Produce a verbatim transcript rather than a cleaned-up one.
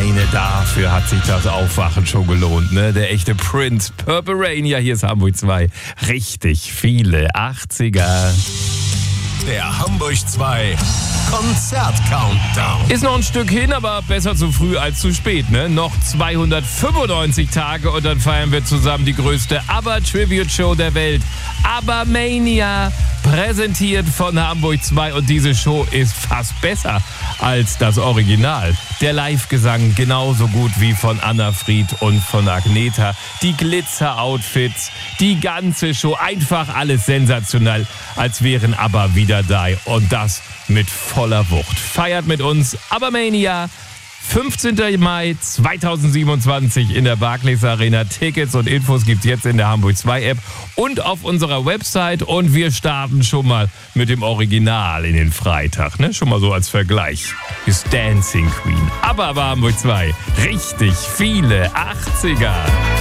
Alleine dafür hat sich das Aufwachen schon gelohnt, ne? Der echte Prince, Purple Rain, ja, hier ist Hamburg zwei. Richtig viele achtziger. Der Hamburg zwei Konzert-Countdown. Ist noch ein Stück hin, aber besser zu früh als zu spät, ne? Noch zweihundertfünfundneunzig Tage und dann feiern wir zusammen die größte ABBA-Tribute-Show der Welt. ABBA-Mania, präsentiert von Hamburg zwei. Und diese Show ist fast besser als das Original. Der Live-Gesang genauso gut wie von Anna Fried und von Agneta. Die Glitzer-Outfits, die ganze Show, einfach alles sensationell, als wären ABBA wieder da. Und das mit voller Wucht. Feiert mit uns ABBA-Mania. fünfzehnten Mai zweitausendsiebenundzwanzig in der Barclays Arena. Tickets und Infos gibt's jetzt in der Hamburg zwei App und auf unserer Website. Und wir starten schon mal mit dem Original in den Freitag, ne? Schon mal so als Vergleich. Ist Dancing Queen. Aber aber Hamburg zwei. Richtig viele achtziger.